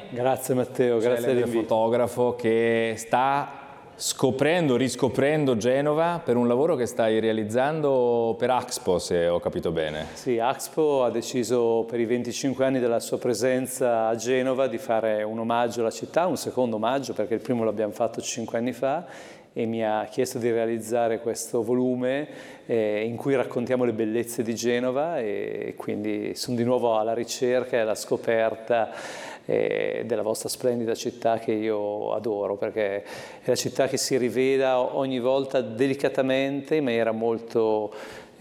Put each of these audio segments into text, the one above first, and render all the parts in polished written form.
Grazie Matteo, grazie dell'invito. Fotografo che sta scoprendo, riscoprendo Genova per un lavoro che stai realizzando per Axpo, se ho capito bene. Sì, Axpo ha deciso per i 25 anni della sua presenza a Genova di fare un omaggio alla città, un secondo omaggio perché il primo l'abbiamo fatto 5 anni fa, e mi ha chiesto di realizzare questo volume in cui raccontiamo le bellezze di Genova, e quindi sono di nuovo alla ricerca e alla scoperta della vostra splendida città che io adoro, perché è la città che si rivela ogni volta delicatamente in maniera molto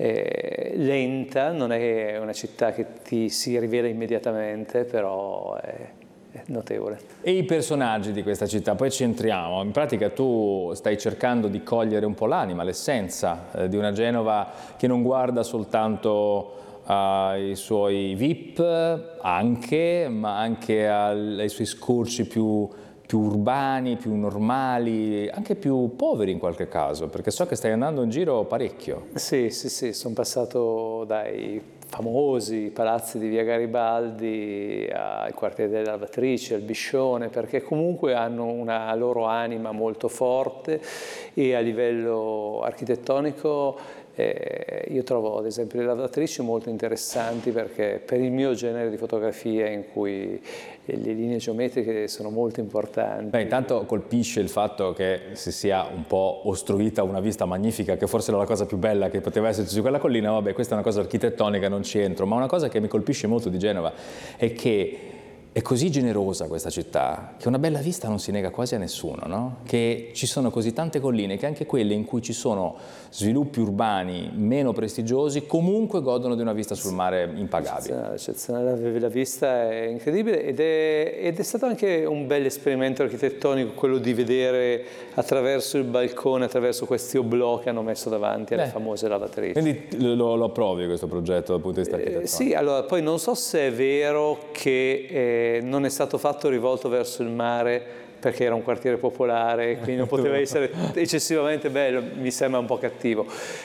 lenta. Non è una città che ti si rivela immediatamente, però è notevole. E i personaggi di questa città, poi ci entriamo. In pratica tu stai cercando di cogliere un po' l'anima, l'essenza di una Genova che non guarda soltanto ai suoi VIP, ma anche ai suoi scorci più urbani, più normali, anche più poveri in qualche caso, perché so che stai andando in giro parecchio. Sì, sono passato dai famosi palazzi di Via Garibaldi al quartiere delle Lavatrici, al Biscione, perché comunque hanno una loro anima molto forte, e a livello architettonico io trovo ad esempio le lavatrici molto interessanti, perché per il mio genere di fotografia in cui le linee geometriche sono molto importanti. Beh, intanto colpisce il fatto che si sia un po' ostruita una vista magnifica, che forse era la cosa più bella che poteva esserci su quella collina. Vabbè, questa è una cosa architettonica, non ci entro, ma una cosa che mi colpisce molto di Genova è che è così generosa questa città che una bella vista non si nega quasi a nessuno, no? Che ci sono così tante colline che anche quelle in cui ci sono sviluppi urbani meno prestigiosi comunque godono di una vista sul mare impagabile. Eccezionale, la vista è incredibile, ed è stato anche un bel esperimento architettonico quello di vedere attraverso il balcone, attraverso questi oblò che hanno messo davanti alle famose lavatrici. Quindi lo approvi questo progetto dal punto di vista architettonico? Sì, allora poi non so se è vero che non è stato fatto rivolto verso il mare perché era un quartiere popolare, quindi non poteva essere eccessivamente bello, mi sembra un po' cattivo.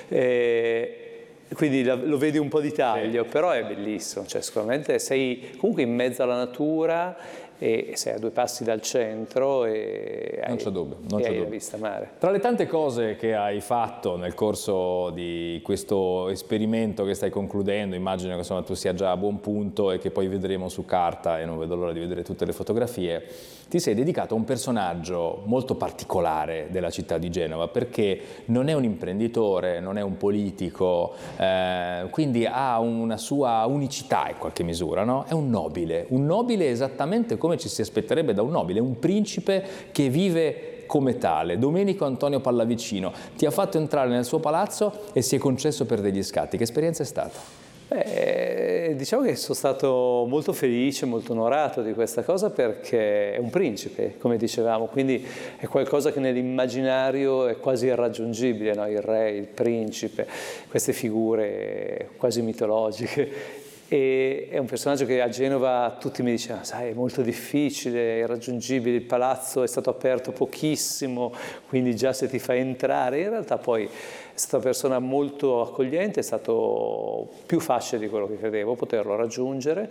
Quindi lo vedi un po' di taglio, però è bellissimo, cioè sicuramente sei comunque in mezzo alla natura e sei a 2 passi dal centro e non c'è dubbio, hai la vista mare. Tra le tante cose che hai fatto nel corso di questo esperimento che stai concludendo, immagino che insomma, tu sia già a buon punto e che poi vedremo su carta, e non vedo l'ora di vedere tutte le fotografie, ti sei dedicato a un personaggio molto particolare della città di Genova, perché non è un imprenditore, non è un politico, quindi ha una sua unicità in qualche misura, no? È un nobile esattamente come ci si aspetterebbe da un nobile, un principe che vive come tale. Domenico Antonio Pallavicino ti ha fatto entrare nel suo palazzo e si è concesso per degli scatti. Che esperienza è stata? Diciamo che sono stato molto felice, molto onorato di questa cosa, perché è un principe, come dicevamo, quindi è qualcosa che nell'immaginario è quasi irraggiungibile, no? Il re, il principe, queste figure quasi mitologiche. E è un personaggio che a Genova tutti mi dicevano, sai, è molto difficile, è irraggiungibile, il palazzo è stato aperto pochissimo, quindi già se ti fa entrare, in realtà poi è stata una persona molto accogliente, è stato più facile di quello che credevo poterlo raggiungere,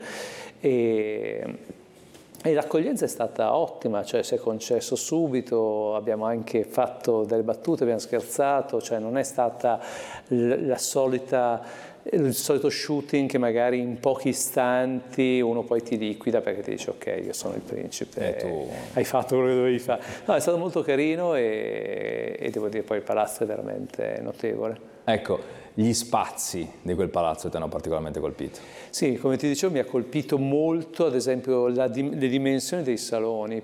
e l'accoglienza è stata ottima, cioè si è concesso subito, abbiamo anche fatto delle battute, abbiamo scherzato, cioè non è stata il solito shooting che magari in pochi istanti uno poi ti liquida perché ti dice ok, io sono il principe, hai fatto quello che dovevi fare. No, è stato molto carino e devo dire poi il palazzo è veramente notevole. Ecco, gli spazi di quel palazzo ti hanno particolarmente colpito? Sì, come ti dicevo mi ha colpito molto ad esempio le dimensioni dei saloni,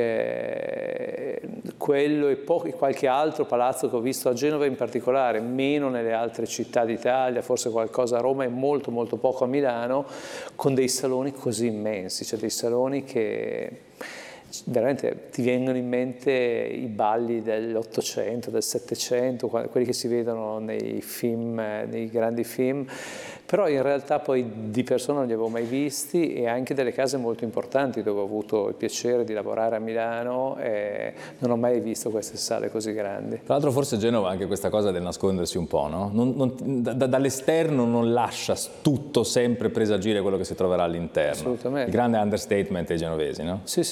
perché quello e qualche altro palazzo che ho visto a Genova in particolare, meno nelle altre città d'Italia, forse qualcosa a Roma e molto molto poco a Milano, con dei saloni così immensi, cioè dei saloni che veramente ti vengono in mente i balli dell'Ottocento, del Settecento, quelli che si vedono nei film, nei grandi film, però in realtà poi di persona non li avevo mai visti, e anche delle case molto importanti dove ho avuto il piacere di lavorare a Milano e non ho mai visto queste sale così grandi. Tra l'altro forse Genova ha anche questa cosa del nascondersi un po', no? Dall'esterno non lascia tutto sempre presagire quello che si troverà all'interno. Assolutamente. Il grande understatement dei genovesi, no? Sì,